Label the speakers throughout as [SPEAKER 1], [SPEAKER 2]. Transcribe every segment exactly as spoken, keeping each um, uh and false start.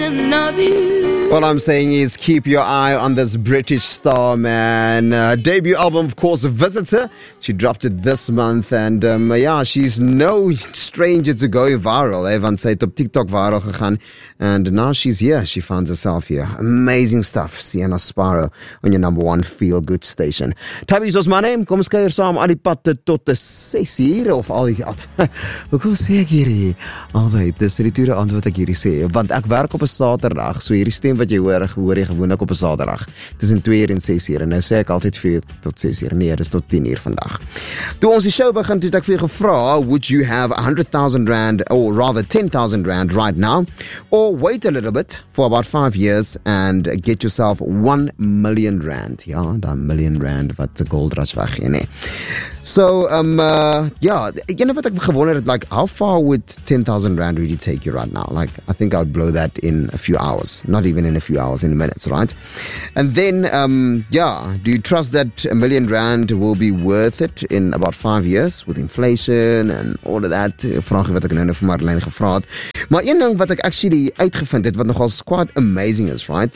[SPEAKER 1] All I'm saying is keep your eye on this British star, man. Uh, debut album, of course, Visitor. She dropped it this month. And um, yeah, she's no stranger to go viral. Eh? Want sy het op TikTok viral gegaan. And now she's here. She finds herself here. Amazing stuff. Sienna Sparrow on your number one feel-good station. Tabby's ons my name. Kom ons kuier saam al die pad tot die ses uur. Of al die... Hoekom sê ek hierdie? Alweer, dis die tweede antwoord ek hierdie sê. Want ek werk op 'n Saterdag. So hierdie stem wat jy hoor, hoor jy gewoonlik op 'n Saterdag. Tussen twee uur en ses uur. En nou sê ek altyd vier uur tot ses uur. Nee, dis tot tien uur vandag. Toe ons die show begin, toe het ek vir jou gevra, would you have one hundred thousand rand, or rather ten thousand rand right now? Or wait a little bit for about five years and get yourself one million rand. Ja, dat million rand wat de gold rush weggee, nee. So, um, uh, yeah, you know what ek gewonder het, like, how far would ten thousand rand really take you right now? Like, I think I would blow that in a few hours. Not even in a few hours, in minutes, right? And then, um, yeah, do you trust that a million rand will be worth it in about five years with inflation and all of that? Vraag wat ek nou vir Marlene gevra het. Maar een ding wat ek actually uitgevind het, wat nogal quite amazing is, right?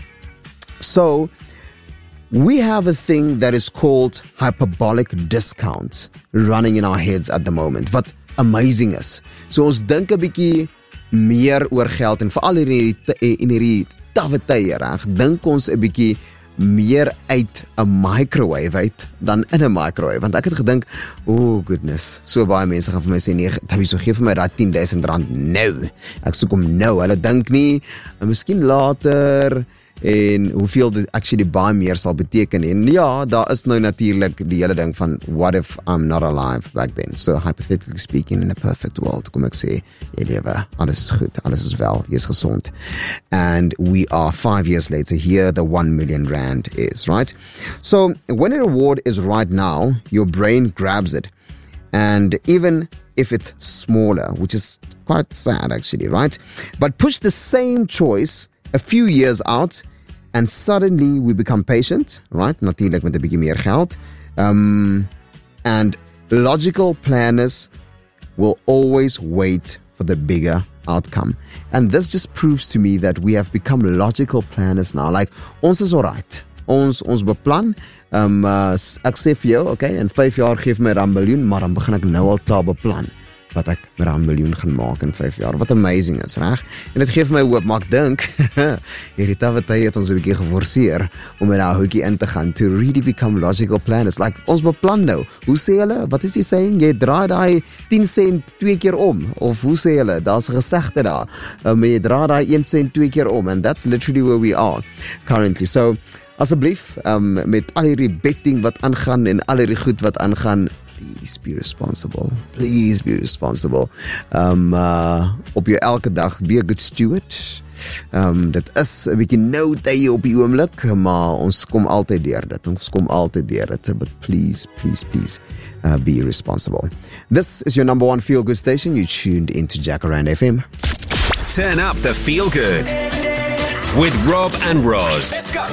[SPEAKER 1] So, we have a thing that is called hyperbolic discounts running in our heads at the moment. Wat amazing is. So ons dink 'n bietjie meer oor geld en veral in hierdie in hierdie tawwe tye, reg? Dink ons 'n bietjie meer uit 'n microwave uit dan in 'n microwave. Want ek het gedink, oh goodness, so baie mense gaan vir my sê, nee, Tabby, so gee vir my daai ten duisend rand nou. Ek soek hom nou. Hulle dink nie, en miskien later, en hoeveel dit actually baie meer sal beteken. En ja, daar is nou natuurlijk die hele ding van, what if I'm not alive back then? So hypothetically speaking, in a perfect world, kom ek sê, jy lewe, alles is goed, alles is wel, jy is gezond. And we are five years later, here the one million rand is, right? So when a reward is right now, your brain grabs it. And even if it's smaller, which is quite sad actually, right? But push the same choice a few years out, and suddenly we become patient, right? Natuurlijk met 'n bietjie meer geld. Um, and logical planners will always wait for the bigger outcome. And this just proves to me that we have become logical planners now. Like, ons is alright. Ons, ons beplan. Um, uh, ek sê vir jou, okay, in vyf jaar geef my dan miljoen, maar dan begin ek nou al klaar beplan wat ek met een miljoen gaan maak in vijf jaar. Wat amazing is, reg? En dit geef my hoop, maar ek dink, hierdie tawwe tye het ons 'n bietjie geforseer om in daai hoekie in te gaan, to really become logical planners. Like, ons beplan nou. Hoe sê hulle? Wat is die saying? Jy draai daai tien sent twee keer om. Of hoe sê hulle? Daar's 'n gesegde daar. Um, jy draai daai een sent twee keer om. And that's literally where we are currently. So, asseblief, um, met al hierdie betting wat aangaan en al hierdie goed wat aangaan, please be responsible. Please be responsible. Um, uh, op jou elke dag, be a good steward. Um, dit is 'n bietjie nou tye op die oomblik, maar ons kom altyd deur dit. Ons kom altyd deur dit. But please, please, please, uh, be responsible. This is your number one feel-good station. You tuned into Jacaranda F M.
[SPEAKER 2] Turn up the feel-good with Rob and Roz.
[SPEAKER 3] Let's go.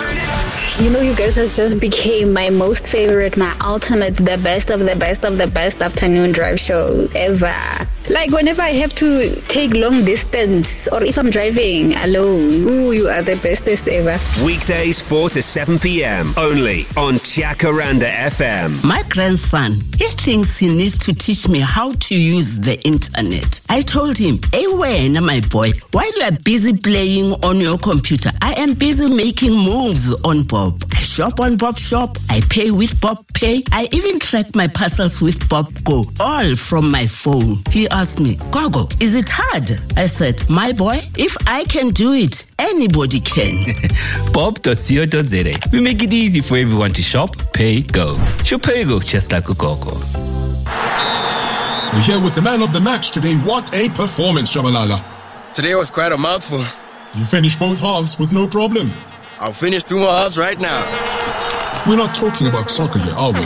[SPEAKER 3] You know, you guys has just became my most favorite, my ultimate, the best of the best of the best afternoon drive show ever. Like, whenever I have to take long distance, or if I'm driving alone, ooh, you are the bestest ever.
[SPEAKER 2] Weekdays four to seven p.m. only on Jacaranda F M.
[SPEAKER 4] My grandson, he thinks he needs to teach me how to use the internet. I told him, hey, wena, my boy, while you are busy playing on your computer, I am busy making moves on Bob. I shop on Bob Shop. I pay with Bob Pay. I even track my parcels with Bob Go, all from my phone. He asked me, Gogo, is it hard? I said, my boy, if I can do it, anybody can.
[SPEAKER 5] bob dot co dot z a. We make it easy for everyone to shop, pay, go. Shop, pay, go, just like a Gogo.
[SPEAKER 6] We're here with the man of the match today. What a performance, Shabalala.
[SPEAKER 7] Today was quite a mouthful.
[SPEAKER 6] You finished both halves with no problem.
[SPEAKER 7] I'll finish two more halves right now.
[SPEAKER 6] We're not talking about soccer here, are we?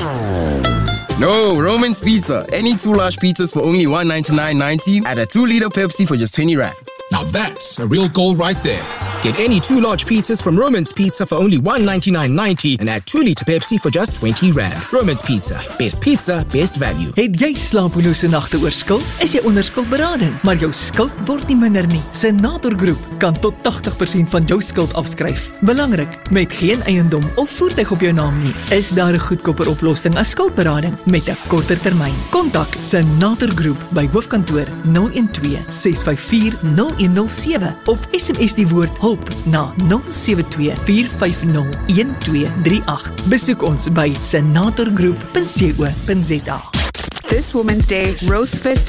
[SPEAKER 7] No, Roman's Pizza. Any two large pizzas for only one ninety-nine ninety. Add a two liter Pepsi for just twenty rand.
[SPEAKER 6] Now that's a real goal right there.
[SPEAKER 8] Get any two large pizzas from Roman's Pizza for only one ninety-nine ninety and add two liter Pepsi for just twenty rand. Roman's Pizza. Best pizza, best value.
[SPEAKER 9] Het jy slapelose nagte oor skuld? Is jy onder skuldberading, maar jou skuld word nie minder nie. Senator Groep kan tot tachtig persent van jou skuld afskryf. Belangrik, met geen eiendom of voertuig op jou naam nie, is daar 'n goedkoper oplossing as skuldberading met 'n korter termyn. Kontak Senator Groep by hoofkantoor nul een twee ses vyf vier nul een nul sewe of S M S die woord hulp na nul sewe twee vier vyf nul een twee drie agt. Besoek ons by senatorgroep punt co punt za.
[SPEAKER 10] This Women's Day, Rose Fest